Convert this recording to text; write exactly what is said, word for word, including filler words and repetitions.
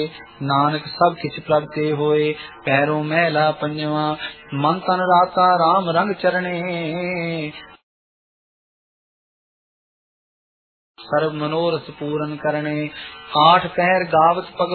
नानक सब किछ प्रभ ते होए। पैरों मैला पंजवा मन तन राता राम रंग चरणे। सर्व मनोरथ पूरन करने आठ पैर गावत पग